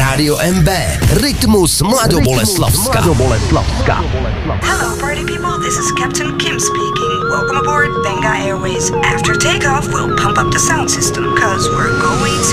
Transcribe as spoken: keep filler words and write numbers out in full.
Rádio M B, Rytmus Mladoboleslavska. Hello party people, this is Captain Kim speaking. Welcome aboard Benga Airways. After takeoff, we'll pump up the sound system, cause we're going